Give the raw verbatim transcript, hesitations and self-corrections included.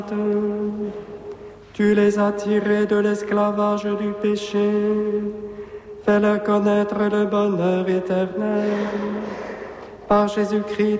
Tu les as tirés de l'esclavage du péché. Fais-leur connaître le bonheur éternel. Par Jésus-Christ,